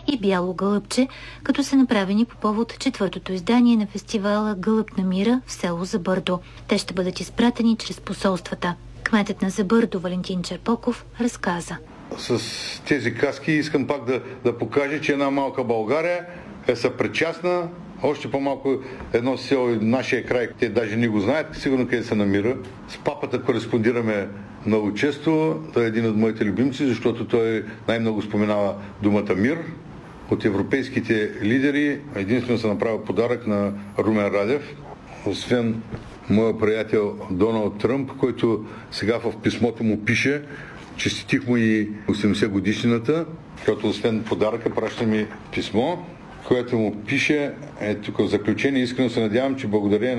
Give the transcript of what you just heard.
и бяло гълъбче, като са направени по повод 4-то издание на фестивала Гълъб на мира в село Забърдо. Те ще бъдат изпратени чрез посолствата. Кметът на Забърдо Валентин Черпоков разказа. С тези каски искам пак да покажа, че една малка България е съпричастна. Още по-малко едно село и нашия край, те даже не го знаят, сигурно къде се намира. С папата кореспондираме много често. Той е един от моите любимци, защото той най-много споменава думата мир. От европейските лидери единствено се направи подарък на Румен Радев. Освен моя приятел Доналд Тръмп, който сега в писмото му пише, честитих му и 80 годишнината, защото освен подаръка праща ми писмо, което му пише, тук в заключение, искрено се надявам, че благодарение